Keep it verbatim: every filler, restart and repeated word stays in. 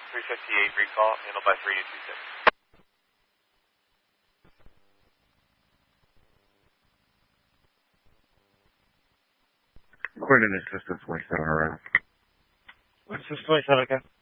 three fifty-eight recall, handled by three two six. Coordinate assistance twenty-seven around. What's this twenty-seven again?